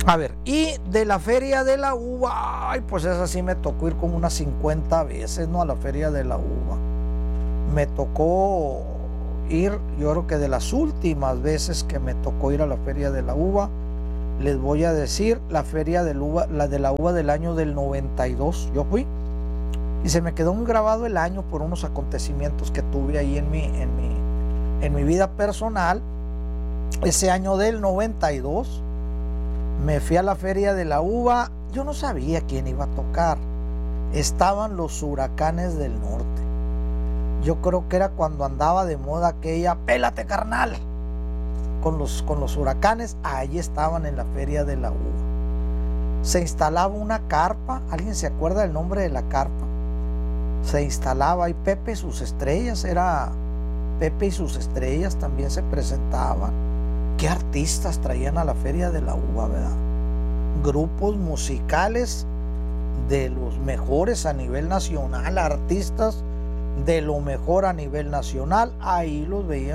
A ver, y de la Feria de la Uva, ay, pues esa sí me tocó ir como unas 50 veces, ¿no? A la Feria de la Uva. Me tocó ir, yo creo que de las últimas veces que me tocó ir a la Feria de la Uva, les voy a decir, la Feria de la Uva, la de la Uva del año del 92, yo fui, y se me quedó muy grabado el año por unos acontecimientos que tuve ahí en mi vida personal. Ese año del 92 me fui a la Feria de la Uva. Yo no sabía quién iba a tocar. Estaban los Huracanes del Norte. Yo creo que era cuando andaba de moda aquella "pélate carnal" con los Huracanes. Ahí estaban en la Feria de la Uva. Se instalaba una carpa. ¿Alguien se acuerda del nombre de la carpa? Se instalaba ahí Pepe y sus estrellas. Era Pepe y sus estrellas, también se presentaban. ¿Qué artistas traían a la Feria de la Uva, verdad? Grupos musicales de los mejores a nivel nacional, artistas de lo mejor a nivel nacional, ahí los veían.